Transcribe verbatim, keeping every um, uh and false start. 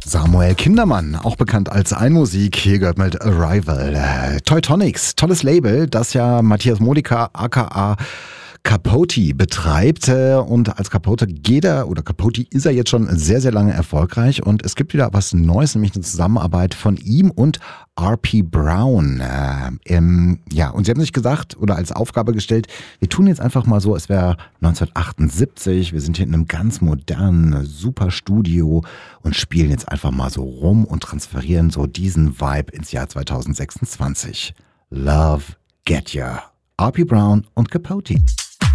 Samuel Kindermann, auch bekannt als Einmusik, hier gehört mit Arrival. Äh, Teutonics, tolles Label, das ja Matthias Modica aka Capote betreibt, und als Capote geht er, oder Capote ist er jetzt schon sehr, sehr lange erfolgreich, und es gibt wieder was Neues, nämlich eine Zusammenarbeit von ihm und R P Brown. Äh, ähm, ja, und sie haben sich gesagt oder als Aufgabe gestellt, wir tun jetzt einfach mal so, es wäre neunzehnhundertachtundsiebzig, wir sind hier in einem ganz modernen, super Studio und spielen jetzt einfach mal so rum und transferieren so diesen Vibe ins Jahr zweitausendsechsundzwanzig. Love, Get Ya. R P Brown und Capote.